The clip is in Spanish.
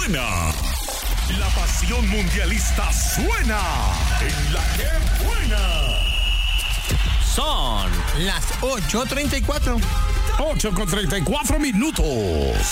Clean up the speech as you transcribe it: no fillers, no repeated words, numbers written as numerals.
buena. La pasión mundialista suena en La que buena. Son las 8:34. 8:34 minutos.